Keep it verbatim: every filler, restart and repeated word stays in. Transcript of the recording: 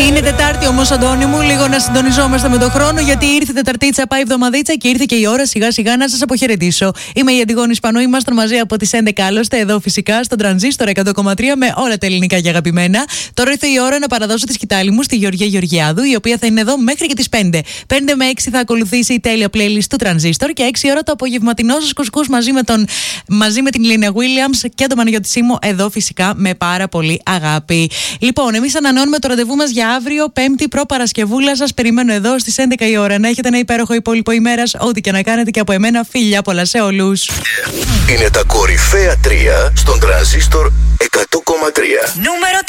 Είναι Τετάρτη όμως, Αντώνη μου, λίγο να συντονιζόμαστε με τον χρόνο, γιατί ήρθε Τεταρτίτσα, πάει εβδομαδίτσα και ήρθε και η ώρα σιγά σιγά να σας αποχαιρετήσω. Είμαι η Αντιγόνη Σπανού, ήμασταν μαζί από τις έντεκα άλλωστε, εδώ φυσικά στον Τρανζίστορ εκατό κόμμα τρία με όλα τα ελληνικά και αγαπημένα. Τώρα ήρθε η ώρα να παραδώσω τη σκητάλη μου στη Γεωργία Γεωργιάδου, η οποία θα είναι εδώ μέχρι και τις πέντε. πέντε με έξι θα ακολουθήσει η τέλεια playlist του Τρανζίστορ και έξι ώρα το απογευματινό σας κουσκούς μαζί με, τον, μαζί με την Λίνα Williams και τον Παναγιώτη Σίμω, εδώ φυσικά με πάρα πολύ αγάπη. Λοιπόν, εμείς ανανεώνουμε το ραντεβού μας για αύριο, Πέμπτη προπαρασκευούλα. Σας περιμένω εδώ στις έντεκα η ώρα. Να έχετε ένα υπέροχο υπόλοιπο ημέρας, ό,τι και να κάνετε, και από εμένα φιλιά πολλά σε όλους. Είναι τα κορυφαία τρία στον Τρανζίστορ εκατό κόμμα τρία. Νούμερο